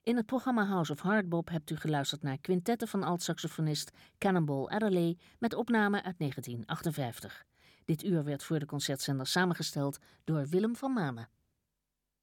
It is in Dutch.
In het programma House of Hardbop hebt u geluisterd naar kwintetten van alt-saxofonist Cannonball Adderley met opname uit 1958. Dit uur werd voor de concertzender samengesteld door Willem van Manen.